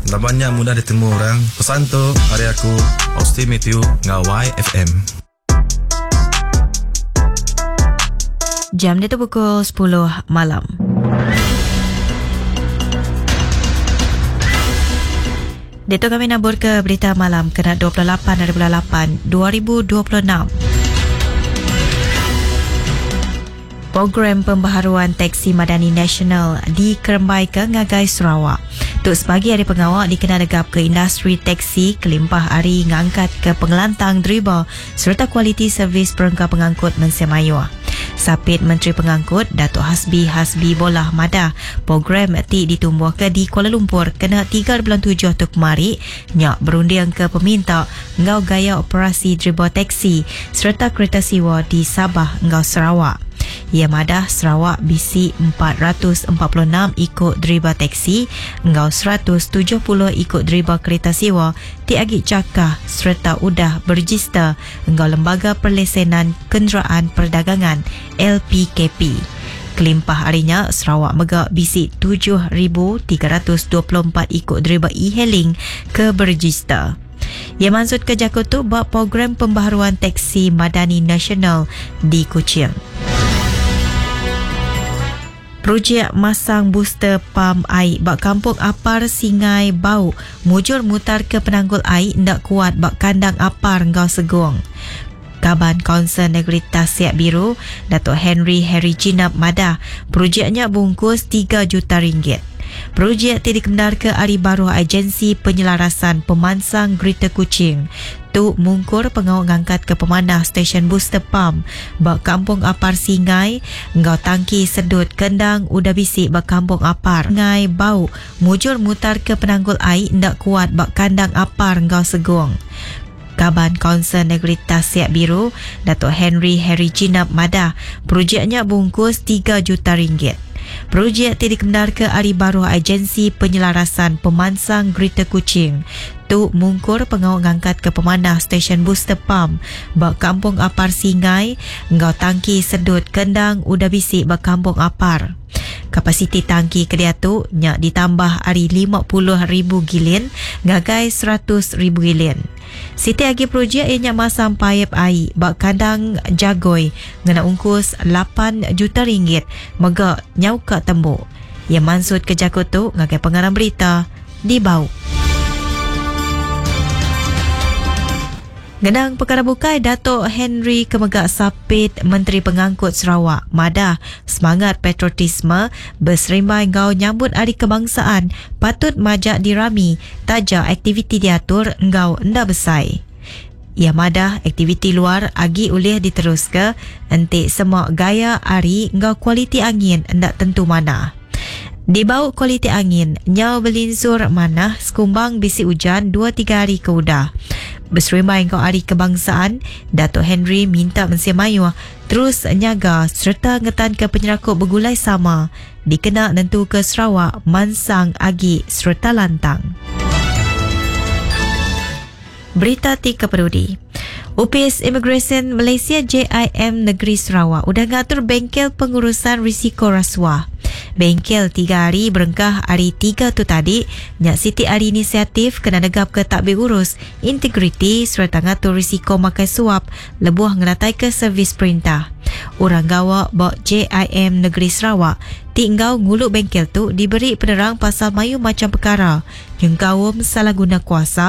Labannya mudah ditemu orang. Pesan tu hari aku Austin Matthew ngawai FM. Jam dia tu pukul 10 malam. Itu kami nabur ke berita malam kena 28 dari bulan 8 2026. Program pembaharuan taksi madani nasional dikerembai ke Ngagai Sarawak. Untuk sebagai hari pengawal dikena degap ke industri taksi kelimpah hari ngangkat ke pengelantang driver serta kualiti servis perengkap pengangkut mensemayua. Sapit Menteri Pengangkut Datuk Hasbi Bolah Madah, program ti ditumbuh ke di Kuala Lumpur kena 3 bulan 7 tu kemari nyak berunding ke peminta ngau gaya operasi driver taksi serta kereta siwa di Sabah ngau Sarawak. Ia madah Sarawak bisi 446 ikut driver taksi, ngau 170 ikut driver kereta sewa ti agi cakah serta udah berregister ngau Lembaga Perlesenan Kenderaan Perdagangan LPKP. Kelimpah harinya Sarawak megak bisi 7,324 ikut driver e-hailing ke berregister. Ia maksud ke Jakarta buat program pembaharuan taksi madani nasional di Kuching. Projek masang booster pam air bak kampung Apar Singai Bau mujur mutar ke penanggul air ndak kuat bak kandang Apar ngau Segong. Kaban Kaunsil Negeri Tasik Biru Datuk Henry Jinap Madah, projeknya bungkus 3 juta ringgit. Projek ti dikendar ke Ari Baru Agensi Penyelarasan Pemansang Greater Kuching. Tu mungkur pengawal ngangkat ke pemanah stesen booster pump bak kampung Apar Singai ngau tangki sedut kendang udah bisik bak kampung Apar Singai Bau mujur mutar ke penanggul air ndak kuat bak kandang Apar ngau Segong. Kaban Kaunsil Negeri Tasik Biru Datuk Henry Jinap Madah, projeknya bungkus 3 juta ringgit. Projek ti dikendar ke Ari Baru Agensi Penyelarasan Pemansang Greater Kuching. Tu mungkur pengawal ngangkat ke pemanah stesen booster pump bak kampung Apar Singai ngau tangki sedut kendang udah bisik bak kampung Apar. Kapasiti tangki kedia tu nyak ditambah hari 50,000 gilin ngagai 100,000 gilin. Siti agi projek ianya masang paip air bak kandang Jagoi ngena ungkus 8 juta ringgit megak nyau ke tembuk. Ia maksud ke Jakarta ngagai pengarang berita di Bau. Genang perkara bukai Datuk Henry Kemegak Sapit Menteri Pengangkut Sarawak Madah semangat patriotisme berserimbai ngau nyambut Hari Kebangsaan patut majak dirami taja aktiviti diatur ngau nda besai. Ia madah aktiviti luar agi ulih diterus ke entik semua gaya hari ngau kualiti angin ndak tentu mana. Di bau kualiti angin nyau belinsur manah sekumbang bisi hujan 2-3 hari ke udah. Berserimbai kau Hari Kebangsaan, Datuk Henry minta mensiamayu terus nyaga serta ngetan ke penyerakut bergulai sama dikena nentu ke Sarawak, Mansang, Agi serta Lantang. Berita 3 Perudi. Opis Immigration Malaysia JIM Negeri Sarawak udah ngatur bengkel pengurusan risiko rasuah. Bengkel 3 hari berengkah hari 3 tu tadi nyak siti hari inisiatif kena negap ke takbir urus integriti serta ngatur risiko makai suap lebuh ngeratai ke servis perintah. Orang gawak bak JIM Negeri Sarawak tinggal nguluk bengkel tu diberi penerang pasal mayu macam perkara yang kawam salah guna kuasa